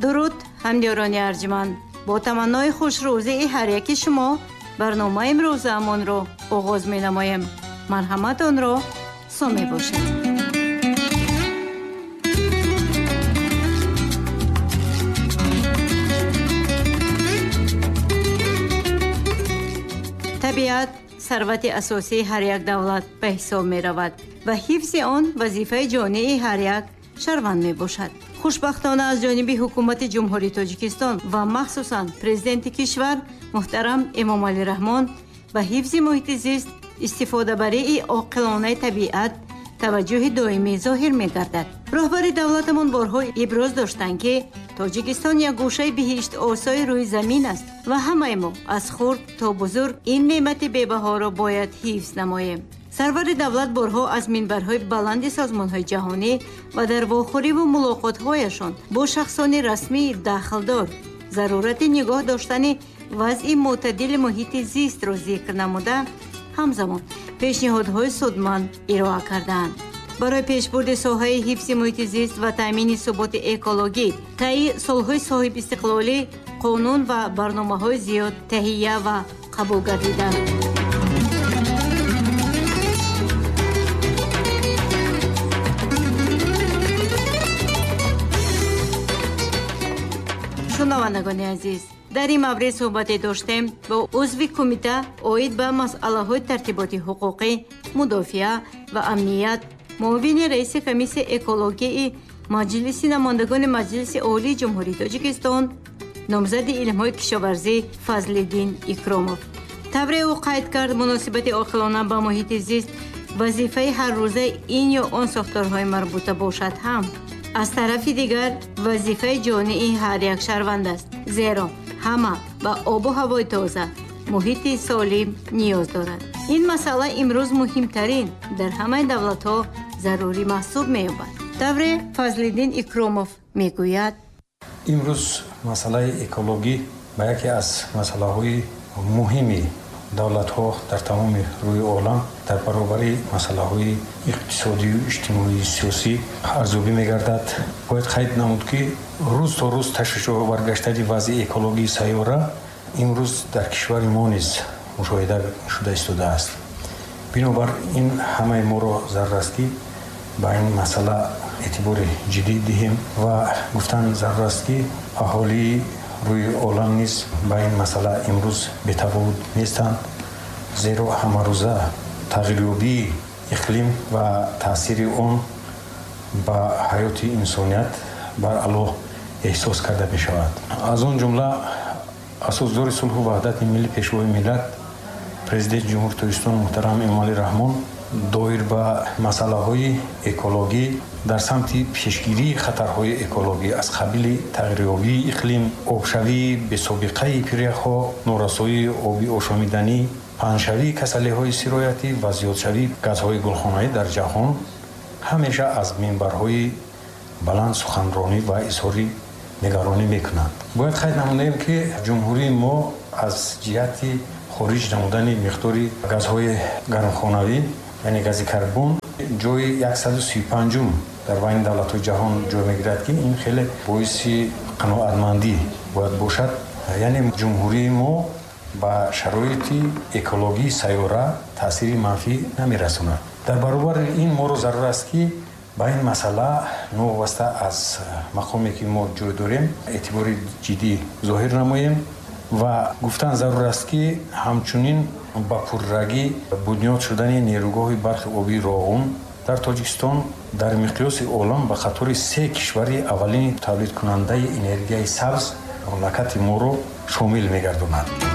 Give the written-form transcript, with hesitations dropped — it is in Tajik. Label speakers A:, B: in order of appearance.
A: дуруд ҳамдиёрони арҷманд, бо таманнои хушрӯзии ҳар яки шумо барномаи имрӯзаамонро оғоз менамоем. марҳаматонро соме бошед. табиат сарвати асосии ҳар як давлат ба ҳисоб меравад ва ҳифзи он вазифаи ҷонии ҳар як шаҳрванд мебошад. хушбахтона аз ҷониби ҳукумати ҷумҳурии Тоҷикистон ва махсусан президенти кишвар муҳтарам Эмомалӣ Раҳмон ба ҳифзи муҳити зист, истифодабарии оқилонаи табиат таваҷҷӯҳи доимӣ зоҳир мегардад. роҳбари давлатамон борҳо иброз доштанд ки Тоҷикистон як гӯшаи биҳишт осои рӯи замин аст ва ҳамаи мо аз хурд то бузург ин неъмати бебаҳоро бояд ҳифз намоем. сарвари давлат борҳо аз минбарҳои баланди созмонҳои ҷаҳонӣ ва дар вохӯриву мулоқотҳояшон бо шахсони расмии дахлдор зарурати нигоҳ доштани вазъи мӯътадили муҳити зистро зикр намуда, ҳамзамон пешниҳодҳои судманд ироа кардаанд. барои пешбурди соҳаи ҳифзи муҳити зист ва таъмини суботи экологӣ таи солҳои соҳибистиқлолӣ қонун ва барномаҳои зиёд таҳия ва қабул гардиданд. шунавандагони азиз, дар ин маврид суҳбате доштем бо узви кумита оид ба масъалаҳои тартиботи ҳуқуқӣ, мудофиа ва амният, муовини раиси комиссияи экологии маҷлиси намояндагони Маҷлиси Олии Ҷумҳурии Тоҷикистон, номзади илмҳои кишоварзӣ Фазлиддин Икромов. тавре ӯ қайд кард муносибати оқилона ба муҳити зист вазифаи ҳаррӯзаи ин ё он сохторҳои марбута бошад ҳам аз тарафи дигар вазифаи ҷонии ҳар як шаҳрванд аст, зеро ҳама ба обу ҳавои тоза, муҳити солим ниёз дорад. ин масъала имрӯз муҳимтарин дар ҳамаи давлатҳо зарурӣ маҳсуб меёбад. тавре Фазлиддин Икромов мегӯяд:
B: имрӯз масъалаи экологӣ ба яке аз масъалаҳои муҳими давлатҳо дар тамоми рӯи олам дар баробари масъалаҳои иқтисодию иҷтимоии сиёсӣ арзёбӣ мегардад. бояд қайд намуд ки рӯз то рӯз ташвишҳо баргаштани вазъи экологии сайёра имрӯз дар кишвари мо низ мушоҳида шуда истодааст. бинобар ин ҳамаи моро зарур аст ки ба ин масъала эътибори ҷиддӣ диҳем ва гуфтан зарур аст ки аҳолии рӯи олам низ ба ин масъала имрӯз бетафовут нестанд, зеро ҳамарӯза тағйирёбии иқлим ва таъсири он ба ҳаёти инсоният баръало эҳсос карда мешавад. аз он ҷумла асосдори сулҳу ваҳдати миллӣ пешвои миллат президенти ҷумҳурии Тоҷикистон муҳтарам Эмомалӣ Раҳмон доир ба масъалаҳои экологӣ дар самти пешгирии хатарҳои экологӣ аз қабили тағйирёбии иқлим, обшавии бесобиқаи пиряхҳо, норасоии оби ошомиданӣ, паҳншавии касалиҳои сироятӣ ва зиёдшавии газҳои гулхонаӣ дар ҷаҳон ҳамеша аз минбарҳои баланд суханронӣ ва изҳори нигаронӣ мекунанд. бояд қайд намудем ки ҷумҳурии мо аз ҷиҳати хориҷ намудани миқдори газҳои гармхонавӣ, яъне гази карбон, ҷои 135 дар байни давлатҳои ҷаҳон ҷой мегирад ки ин хеле боиси қаноатмандӣ бояд бошад. яъне ҷумҳурии мо ба шароити экологии сайёра таъсири манфӣ намерасонад. дар баробари ин моро зарур аст ки ба ин масъала новобаста аз мақоме ки мо ҷой дорем эътибори ҷиддӣ зоҳир намоем ва гуфтан зарур аст ки ҳамчунин ба пуррагӣ бунёд шудани нерӯгоҳи барқи обии Роғун дар Тоҷикистон дар миқёси олам ба қатори 3 кишвари аввалини тавлидкунандаи энергияи сабз мамлакати моро шомил мегардонад.